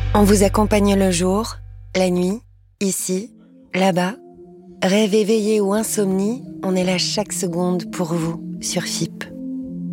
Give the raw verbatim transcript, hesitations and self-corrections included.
On vous accompagne le jour, la nuit, ici, là-bas. Rêve éveillé ou insomnie, on est là chaque seconde pour vous sur F I P.